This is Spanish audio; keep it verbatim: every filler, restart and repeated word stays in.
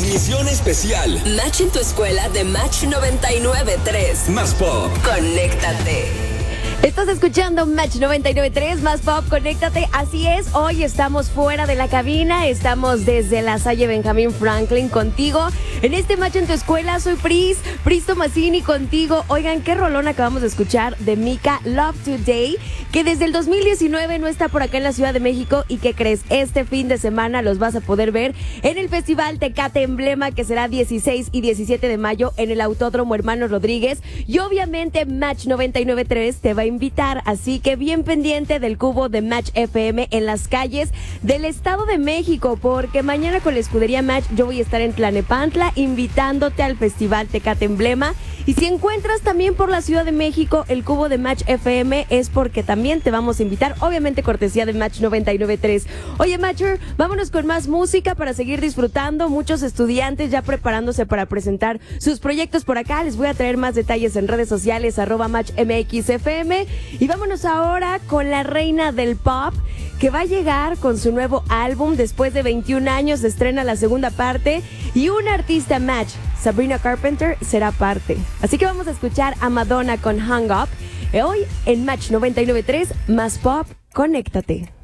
Emisión especial. Match en tu escuela de Match noventa y nueve punto tres. Más Pop. Conéctate. Estás escuchando Match noventa y nueve punto tres, Más Pop, conéctate. Así es, hoy estamos fuera de la cabina, estamos desde la Salle Benjamín Franklin contigo. En este Match en tu escuela, soy Pris, Pris Tomasini contigo. Oigan, qué rolón acabamos de escuchar de Mika, Love Today, que desde el dos mil diecinueve no está por acá en la Ciudad de México. ¿Y qué crees? Este fin de semana los vas a poder ver en el Festival Tecate Emblema, que será dieciséis y diecisiete de mayo en el Autódromo Hermanos Rodríguez. Y obviamente Match noventa y nueve punto tres te va a invitar, así que bien pendiente del cubo de Match F M en las calles del Estado de México, porque mañana con la escudería Match yo voy a estar en Tlalnepantla invitándote al Festival Tecate Emblema. Y si encuentras también por la Ciudad de México el cubo de Match F M, es porque también te vamos a invitar, obviamente cortesía de Match noventa y nueve punto tres. Oye, Matcher, vámonos con más música para seguir disfrutando. Muchos estudiantes ya preparándose para presentar sus proyectos por acá. Les voy a traer más detalles en redes sociales, arroba Match M X F M. Y vámonos ahora con la reina del pop, que va a llegar con su nuevo álbum. Después de veintiún años se estrena la segunda parte y una artista Match, Sabrina Carpenter, será parte. Así que vamos a escuchar a Madonna con Hang Up, hoy en Match noventa y nueve punto tres, Más Pop, conéctate.